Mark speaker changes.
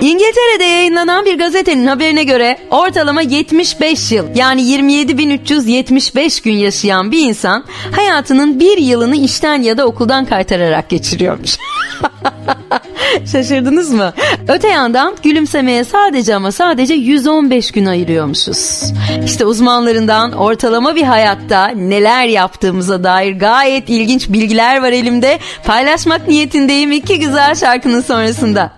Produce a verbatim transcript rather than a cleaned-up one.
Speaker 1: İngiltere'de yayınlanan bir gazetenin haberine göre ortalama yetmiş beş yıl, yani yirmi yedi bin üç yüz yetmiş beş gün yaşayan bir insan hayatının bir yılını işten ya da okuldan kaytararak geçiriyormuş. Şaşırdınız mı? Öte yandan gülümsemeye sadece ama sadece yüz on beş gün ayırıyormuşuz. İşte uzmanlarından ortalama bir hayatta neler yaptığımıza dair gayet ilginç bilgiler var elimde. Paylaşmak niyetindeyim iki güzel şarkının sonrasında.